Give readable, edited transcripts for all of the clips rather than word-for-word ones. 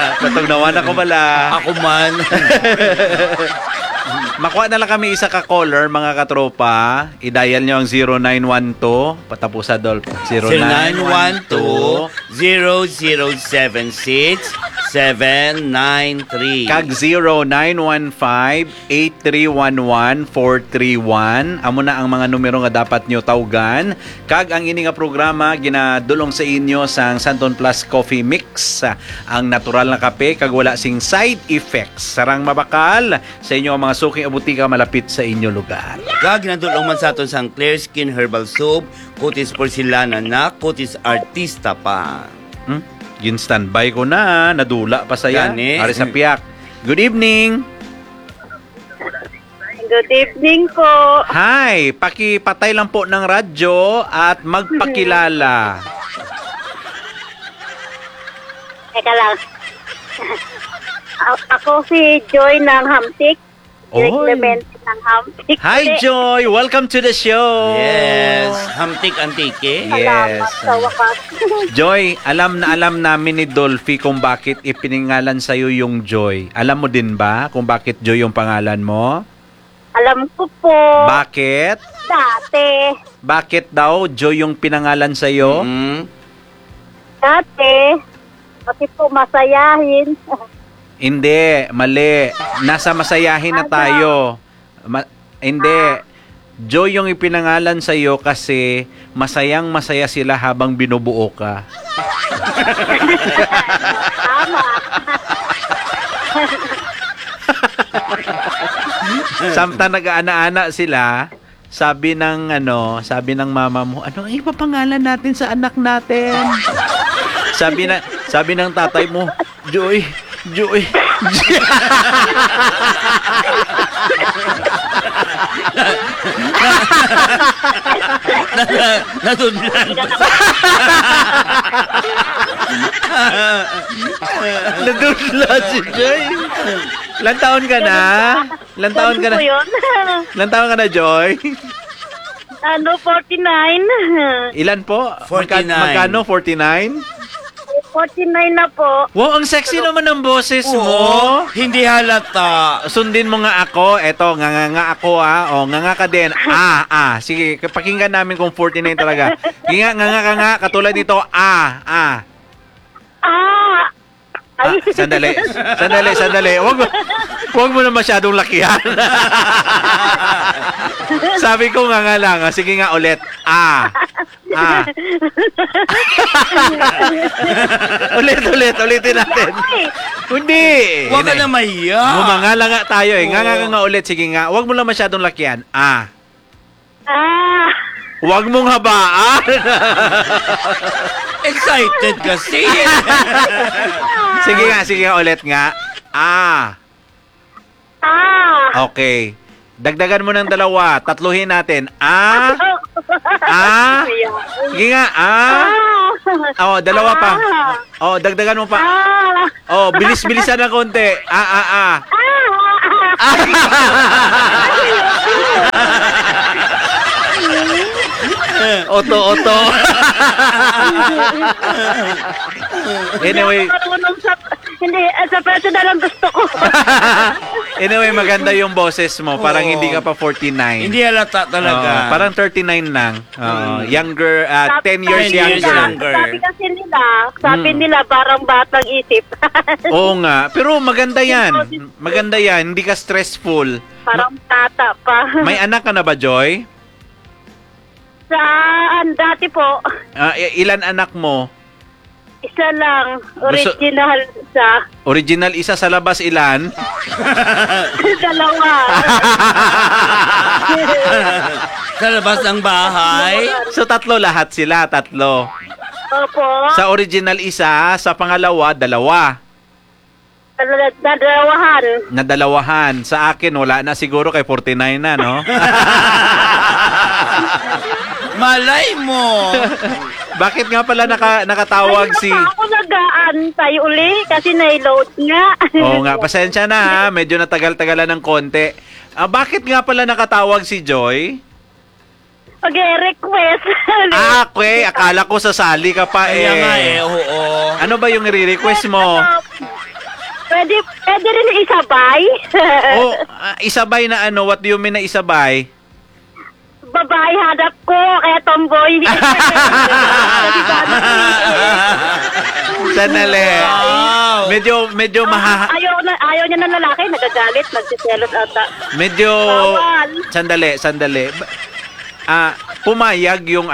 Patugnawan ako bala. Ako man. Makuha na lang kami isa ka caller, mga katropa. I-dial nyo ang 0912. Patapos sa Dolph. 0912-0076-793. Kag 0915-8311-431. Amo na ang mga numero nga dapat nyo tawgan. Kag ang ini nga programa ginadulong sa inyo sang Santon Plus Coffee Mix. Ang natural na kape kag wala sing side effects. Sarang mabakal sa inyo ang mga suking abutika malapit sa inyo lugar. Kag ginadulong man sa aton sang Clear Skin Herbal Soap, kutis porcelana na, kutis artista pa. Gin-standby ko na. Nadula pa sa yan. Gani. Ari sa piyak. Good evening. Good evening po. Hi. Pakipatay lang po ng radyo at magpakilala. Teka lang. Ako si Joy ng Hamtik. Oy. Clemente ng Hamtik. Hi, Joy. Welcome to the show. Yes. Hamtik Antike. Salamat sa wakas. Joy, alam na alam namin ni Dolphy kung bakit ipiningalan sa'yo yung Joy. Alam mo din ba kung bakit Joy yung pangalan mo? Alam ko po. Bakit? Dati. Bakit daw Joy yung pinangalan sa'yo? Dati. Kasi po masayahin. Hindi, mali. Nasa masayahin na tayo. Hindi. Joy yung ipinangalan sa'yo kasi masayang masaya sila habang binubuo ka. Tama. Samtang nag-aana-ana sila, sabi ng mama mo, ano ang ipapangalan natin sa anak natin? Sabi ng tatay mo, Joy. Natudlan. Nadudla si Joy. Ilang taon ka na? Ilang taon ka na? Ilang taon ka na, Joy? 49. Ilan po? 49. Magkano? 49? 49 na po. Wow, ang sexy naman ng boses mo. Oo, hindi halata. Sundin mo nga ako. Eto, nga ako O, nga ka din. Sige, pakinggan namin kung 49 talaga. Nga ka nga. Katulad nito, Ay. Sandali. Huwag mo na masyadong lakihan. Sabi ko nga lang. Sige nga ulit. Ulitin natin. Hindi. Huwag ka na mahiya. Gumangala nga tayo eh. Nga ulit. Sige nga. Huwag mo lang masyadong lakihan. Huwag mong habaan. Excited kasi. Sige nga ulit nga. Okay. Dagdagan mo ng dalawa. Tatluhin natin. Sige nga. Dalawa pa. Dagdagan mo pa. Bilis-bilisan ng konti. Oto. Anyway. Hindi, sa personal lang gusto ko. Anyway, maganda yung boses mo. Parang hindi ka pa 49. Hindi halata talaga. Parang 39 lang. Younger, 10 years younger. Sabi nila, parang batang isip. Oo nga. Pero maganda yan. Maganda yan. Hindi ka stressful. Parang tata pa. May anak ka na ba, Joy? Dati po. Ilan anak mo? Isa lang. Original isa. Original isa sa labas ilan? Dalawa. Sa labas ng bahay. So tatlo lahat sila, tatlo. Opo. Sa original isa, sa pangalawa, dalawa. Nadalawahan. Sa akin, wala na siguro kay 49 na, no? Malay mo. Bakit nga pala nakatawag si... Ako nag-aantay uli kasi na-load nga. Oo nga, pasensya na ha. Medyo natagal-tagalan ng konti. Bakit nga pala nakatawag si Joy? Pag-request. Okay. Akala ko sasali ka pa Kaya nga oo. Ano ba yung i-request mo? Pwede rin isabay. Oh, isabay na ano? What do you mean na isabay? Babae hanap ko, kaya tomboy. Sandali. Wow. Medyo Ayaw niya ng lalaki, nagagalit, nagsiselos ata. medyo Bawal. sandali. Pumayag yung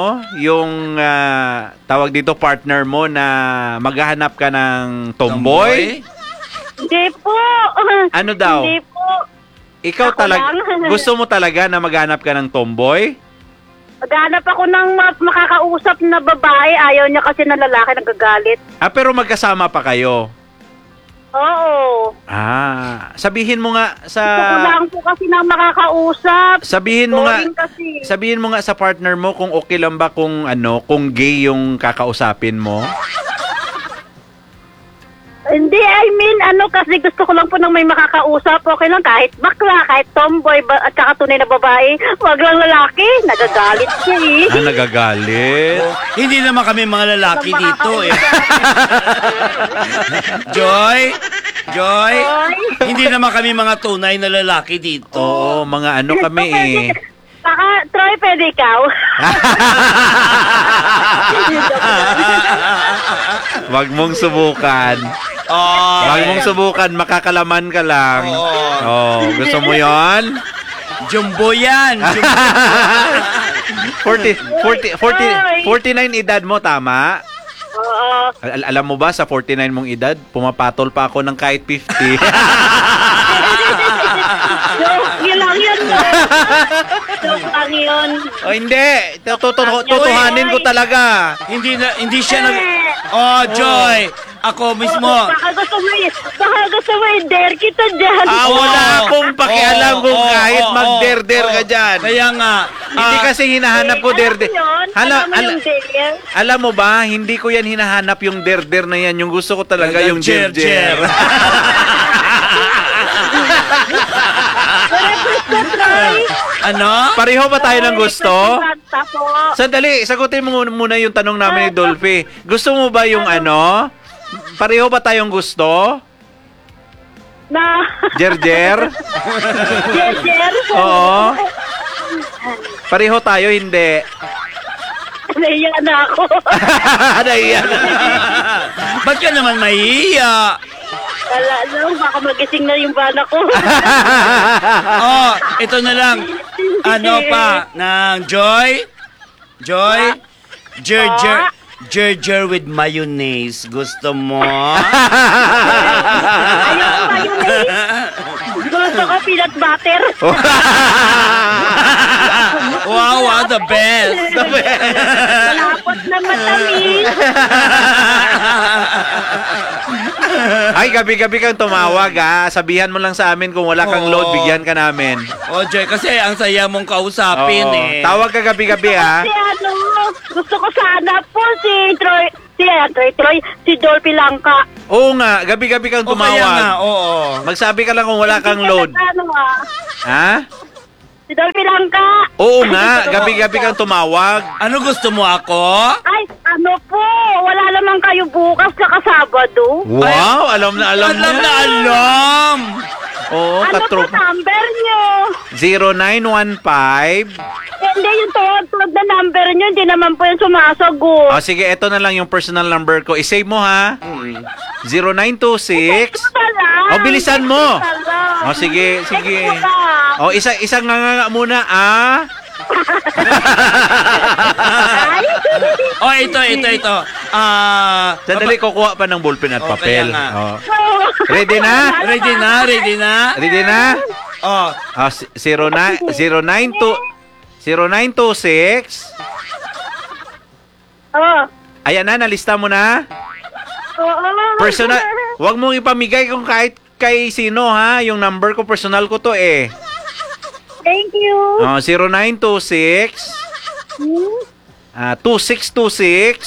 tawag dito partner mo na maghahanap ka ng tomboy? Hindi po. Ano daw? Hindi po. Ikaw Ako talaga lang. gusto mo talaga na maghanap ka ng tomboy? Maghanap ako ng makakausap na babae, ayaw niya kasi ng lalaki, nagagalit. Pero magkasama pa kayo. Oo. Sabihin mo nga sa Gusto ko lang po kasi ng makakausap. Sabihin mo nga Boring kasi. Sabihin mo nga sa partner mo kung okay lang ba kung gay yung kakausapin mo. Hindi, kasi gusto ko lang po ng may makakausap. Okay lang, kahit bakla, kahit tomboy, at saka tunay na babae. Wag lang lalaki. Nagagalit siya eh. Nagagalit. Hindi naman kami mga lalaki dito eh. Joy, Oy. hindi naman kami mga tunay na lalaki dito. Oo, mga kami eh. Baka, Troy, pwede ikaw. Wag mong subukan. Oh, Wag mong subukan, makakalaman ka lang. Gusto mo 'yon? Jumbo yan. 49 edad mo, tama? Oo. Alam mo ba, sa 49 mong edad, pumapatol pa ako ng kahit 50. Yun lang yun. Joke lang yun. O hindi, tutuhanin ko talaga. Hindi siya Oh, Joy, ako mismo. Baka gusto mo i-dare kita dyan. Wala akong pakialam kung kahit mag-der-der ka dyan. Kaya nga, Hindi kasi hinahanap ko der-der. Alam mo ba, hindi ko yan hinahanap yung der-der na yan. Yung gusto ko talaga yung jer-jer. Ano? Pareho ba tayo ng gusto? Sandali, sagutin mo muna yung tanong namin ni Dolphy. Gusto mo ba yung pareho ba tayong gusto? Na? Jer-jer? Jer-jer? Oo. Pareho tayo, hindi. Naiya na ako. Naiya na. Ba't ka naman mahihiya? Wala lang, baka magising na yung bana ko. Ito na lang. Ano pa? Ng Joy? Jer-jer with mayonnaise. Gusto mo? Ayoko mayonnaise. Gusto ko peanut butter. Wow, the best. Malapot na matamis. Ay, gabi-gabi kang tumawag, Sabihan mo lang sa amin kung wala kang load, bigyan ka namin. Joy, kasi ang saya mong kausapin eh. Tawag ka gabi-gabi, Kasi gusto ko sana po si Dolphy Langka. Oo nga, gabi-gabi kang tumawag. Kaya nga, oo. Magsabi ka lang kung wala kang load. Ha? Si Dolphy Langka. Oo nga, gabi-gabi kang tumawag. Ano gusto mo ako? Ay, po, wala naman kayo bukas sa Sabado. Wow, alam na alam mo. Alam. Oo, Ano po number nyo? 0915. Hindi, yung tuwag na number nyo, hindi naman po yung sumasagot. Sige, ito na lang yung personal number ko. I-save mo, ha? 0926. Bilisan mo. Sige. Isang nga muna, Ito. Sandali, kukuha pa ng ballpen at papel. kaya nga. Ready na? Ready na? 0926. Ayan na, nalista mo na? Personal, wag mong ipamigay kung kahit kay sino, ha? Yung number ko, personal ko to eh. Thank you. 0926 2626.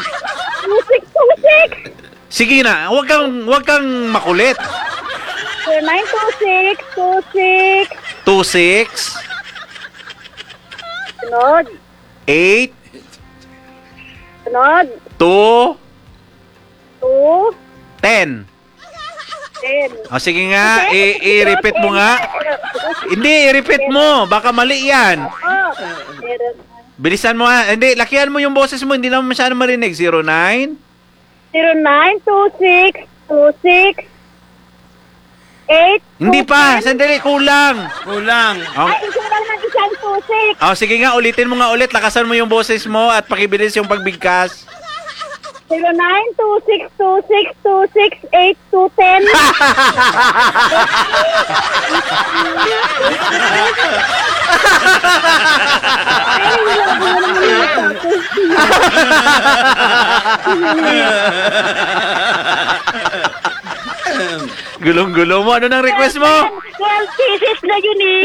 2626. Sige na, wag kang makulit. 92626. 26 Sunod. 8 Sunod. 2 2. 10. O sige nga, i-repeat mo nga. Hindi, i-repeat mo. Baka mali yan. Oh, Bilisan mo ha. Hindi, lakihan mo yung boses mo. Hindi naman masyado marinig. 09? 092626 8. Hindi pa. Sandali, kulang. Kulang. Oh. Ay, isa lang ng isang 26. Oh, sige nga, ulitin mo nga ulit. Lakasan mo yung boses mo at pakibilis yung pagbigkas. 0926262810. Gulong-gulo mo. Ano nang request mo? 12 pieces na yun eh.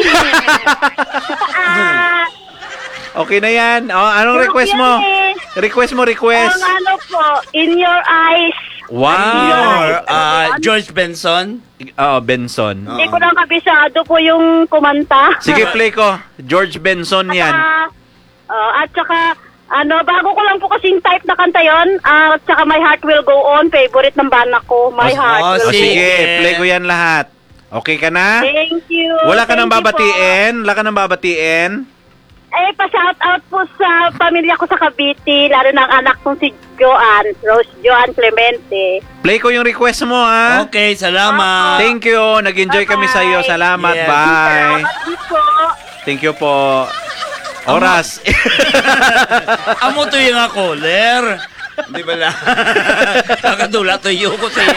Ah, Okay na yan. Oh, anong request mo? Request mo, request. ang ano po, In Your Eyes. Wow. George Benson. Oh, Benson. Hindi ko lang kabisado po yung kumanta. Sige, play ko. George Benson yan. At saka, bago ko lang po kasing type na kanta yun. At saka My Heart Will Go On. Favorite ng bana ko. My Heart O Will Go On. sige, play ko yan lahat. Okay ka na? Thank you. Wala ka nang Thank you po. babatiin? Wala ka nang babatiin? Pa-shout out po sa pamilya ko sa Cavite, lalo ng anak kong si Joanne, Rose Joanne Clemente. Play ko yung request mo, ha? Okay, salamat. Thank you. Nag-enjoy kami sa iyo. Salamat. Yes. Bye. Salamat din po. Thank you po. Oras. Amo to yung caller. Di ba lang? Kakadula to yung ko siya.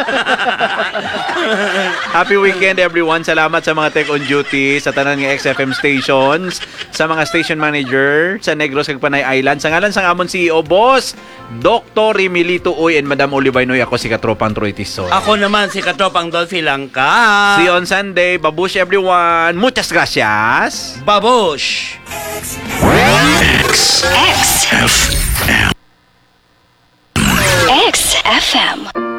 Happy weekend, everyone. Salamat sa mga tech on duty, sa tanan ng XFM stations, sa mga station manager, sa Negros kag Panay Island. Sa ngalan sang amon CEO, Boss Dr. Emilito Uy and Madam Olivay Noy. Ako si Katropang Troy Tison. Ako naman si Katropang Dolphy Langka. See you on Sunday. Babush, everyone. Muchas gracias. Babush. XFM.